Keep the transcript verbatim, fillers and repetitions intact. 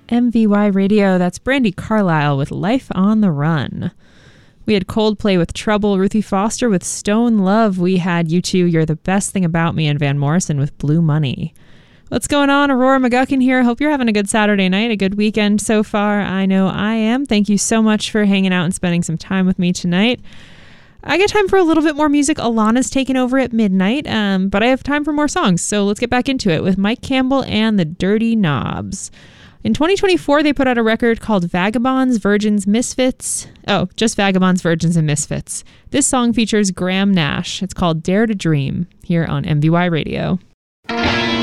M V Y Radio. That's Brandi Carlile with Life on the Run. We had Coldplay with Trouble, Ruthie Foster with Stone Love. We had U two, You're the Best Thing About Me, and Van Morrison with Blue Money. What's going on? Aurora McGuckin here. Hope you're having a good Saturday night, a good weekend so far. I know I am. Thank you so much for hanging out and spending some time with me tonight. I got time for a little bit more music. Alana's taking over at midnight, um, but I have time for more songs, so let's get back into it with Mike Campbell and the Dirty Knobs. In twenty twenty-four, they put out a record called Vagabonds, Virgins, Misfits. Oh, just Vagabonds, Virgins, and Misfits. This song features Graham Nash. It's called Dare to Dream, here on M V Y Radio.